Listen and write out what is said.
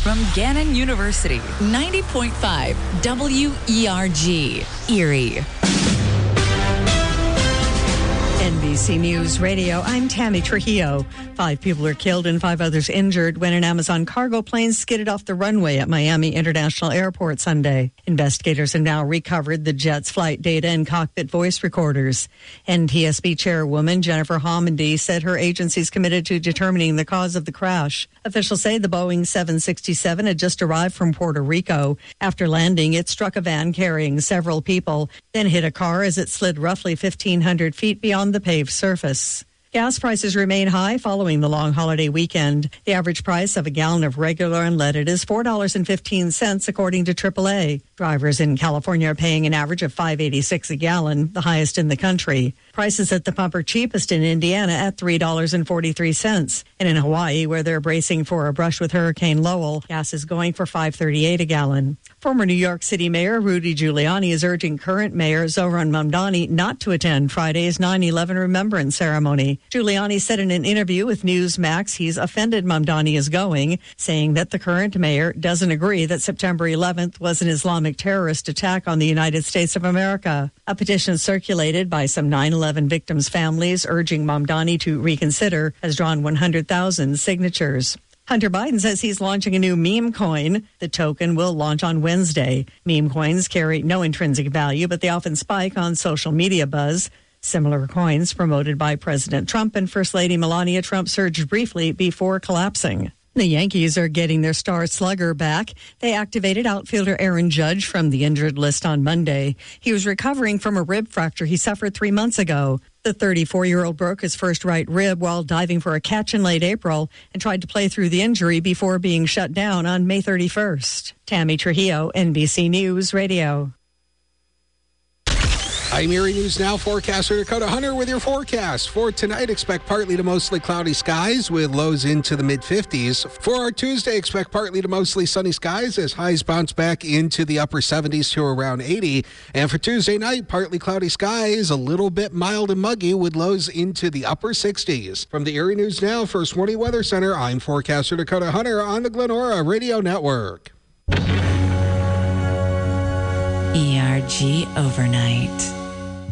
from Gannon University. 90.5 WERG, Erie. NBC News Radio, I'm Tammy Trujillo. 5 people are killed and 5 others injured when an Amazon cargo plane skidded off the runway at Miami International Airport Sunday. Investigators have now recovered the jet's flight data and cockpit voice recorders. NTSB chairwoman Jennifer Homendy said her agency is committed to determining the cause of the crash. Officials say the Boeing 767 had just arrived from Puerto Rico. After landing, it struck a van carrying several people, then hit a car as it slid roughly 1,500 feet beyond the paved surface. Gas prices remain high following the long holiday weekend. The average price of a gallon of regular unleaded is $4.15, according to AAA. Drivers in California are paying an average of $5.86 a gallon, the highest in the country. Prices at the pump are cheapest in Indiana at $3.43. And in Hawaii, where they're bracing for a brush with Hurricane Lowell, gas is going for $5.38 a gallon. Former New York City Mayor Rudy Giuliani is urging current Mayor Zohran Mamdani not to attend Friday's 9/11 remembrance ceremony. Giuliani said in an interview with Newsmax he's offended Mamdani is going, saying that the current mayor doesn't agree that September 11th was an Islamic terrorist attack on the United States of America. A petition circulated by some 9/11 victims' families urging Mamdani to reconsider has drawn 100,000 signatures. Hunter Biden says he's launching a new meme coin. The token will launch on Wednesday. Meme coins carry no intrinsic value, but they often spike on social media buzz. Similar coins promoted by President Trump and First Lady Melania Trump surged briefly before collapsing. The Yankees are getting their star slugger back. They activated outfielder Aaron Judge from the injured list on Monday. He was recovering from a rib fracture he suffered 3 months ago. The 34-year-old broke his first right rib while diving for a catch in late April and tried to play through the injury before being shut down on May 31st. Tammy Trujillo, NBC News Radio. I'm Erie News Now forecaster Dakota Hunter with your forecast. For tonight, expect partly to mostly cloudy skies with lows into the mid-50s. For our Tuesday, expect partly to mostly sunny skies as highs bounce back into the upper 70s to around 80. And for Tuesday night, partly cloudy skies, a little bit mild and muggy with lows into the upper 60s. From the Erie News Now First Warning Weather Center, I'm forecaster Dakota Hunter on the Glenora Radio Network. ERG Overnight.